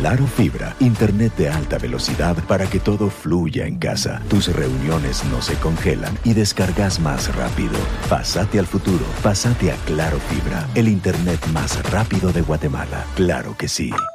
Claro Fibra, internet de alta velocidad para que todo fluya en casa. Tus reuniones no se congelan y descargas más rápido. Pásate al futuro, pásate a Claro Fibra, el internet más rápido de Guatemala. Claro que sí.